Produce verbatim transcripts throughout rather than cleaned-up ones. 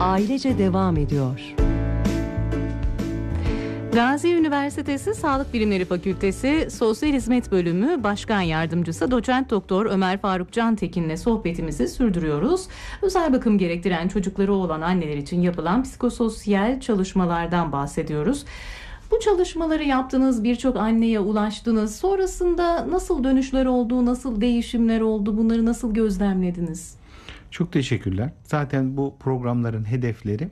ailece devam ediyor. Gazi Üniversitesi Sağlık Bilimleri Fakültesi Sosyal Hizmet Bölümü Başkan Yardımcısı Doçent Doktor Ömer Faruk Cantekin'le sohbetimizi sürdürüyoruz. Özel bakım gerektiren çocukları olan anneler için yapılan psikososyal çalışmalardan bahsediyoruz. Bu çalışmaları yaptınız, birçok anneye ulaştınız. Sonrasında nasıl dönüşler oldu, nasıl değişimler oldu, bunları nasıl gözlemlediniz? Çok teşekkürler. Zaten bu programların hedefleri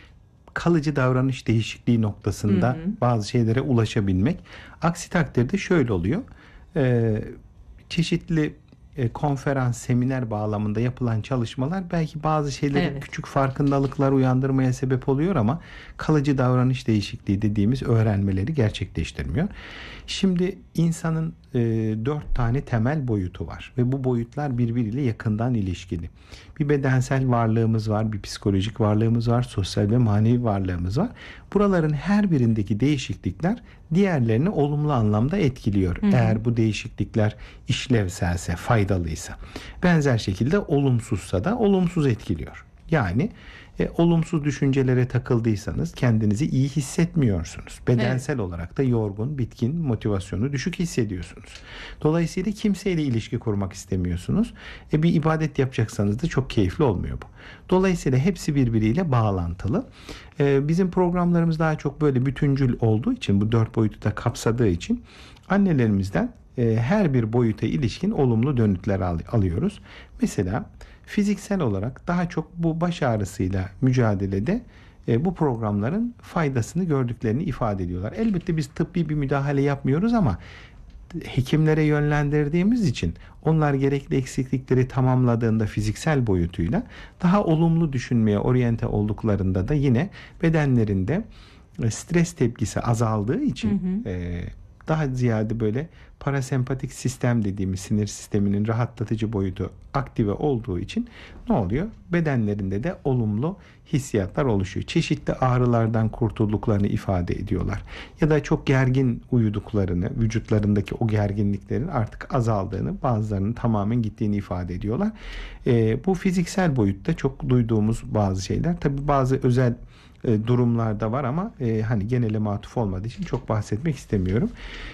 kalıcı davranış değişikliği noktasında hı hı. bazı şeylere ulaşabilmek. Aksi takdirde şöyle oluyor. Ee, çeşitli e, konferans, seminer bağlamında yapılan çalışmalar belki bazı şeylere evet. küçük farkındalıklar uyandırmaya sebep oluyor ama kalıcı davranış değişikliği dediğimiz öğrenmeleri gerçekleştirmiyor. Şimdi insanın e, dört tane temel boyutu var ve bu boyutlar birbiriyle yakından ilişkili. Bir bedensel varlığımız var, bir psikolojik varlığımız var, sosyal ve manevi varlığımız var. Buraların her birindeki değişiklikler diğerlerini olumlu anlamda etkiliyor. Hı hı. Eğer bu değişiklikler işlevselse, faydalıysa. Benzer şekilde olumsuzsa da olumsuz etkiliyor. Yani e, olumsuz düşüncelere takıldıysanız kendinizi iyi hissetmiyorsunuz. Bedensel evet. olarak da yorgun, bitkin, motivasyonu düşük hissediyorsunuz. Dolayısıyla kimseyle ilişki kurmak istemiyorsunuz. E, bir ibadet yapacaksanız da çok keyifli olmuyor bu. Dolayısıyla hepsi birbiriyle bağlantılı. E, bizim programlarımız daha çok böyle bütüncül olduğu için, bu dört boyutu da kapsadığı için annelerimizden e, her bir boyuta ilişkin olumlu dönütler al- alıyoruz. Mesela fiziksel olarak daha çok bu baş ağrısıyla mücadelede e, bu programların faydasını gördüklerini ifade ediyorlar. Elbette biz tıbbi bir müdahale yapmıyoruz ama hekimlere yönlendirdiğimiz için onlar gerekli eksiklikleri tamamladığında fiziksel boyutuyla daha olumlu düşünmeye oryante olduklarında da yine bedenlerinde stres tepkisi azaldığı için hı hı. E, daha ziyade böyle parasempatik sistem dediğimiz sinir sisteminin rahatlatıcı boyutu aktive olduğu için ne oluyor? Bedenlerinde de olumlu hissiyatlar oluşuyor. Çeşitli ağrılardan kurtulduklarını ifade ediyorlar. Ya da çok gergin uyuduklarını, vücutlarındaki o gerginliklerin artık azaldığını, bazılarının tamamen gittiğini ifade ediyorlar. Ee, bu fiziksel boyutta çok duyduğumuz bazı şeyler. Tabii bazı özel e, durumlarda var ama e, hani genele matuf olmadığı için çok bahsetmek istemiyorum.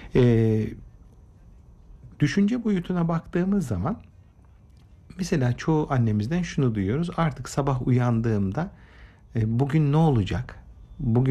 Eee Düşünce boyutuna baktığımız zaman mesela çoğu annemizden şunu duyuyoruz. Artık sabah uyandığımda e, bugün ne olacak? Bugün